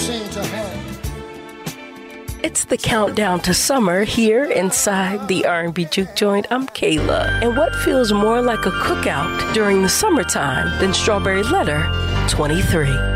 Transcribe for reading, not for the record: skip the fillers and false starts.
sing to her. It's the countdown to summer here inside the R&B Juke Joint. I'm Kayla. And what feels more like a cookout during the summertime than Strawberry Letter 23?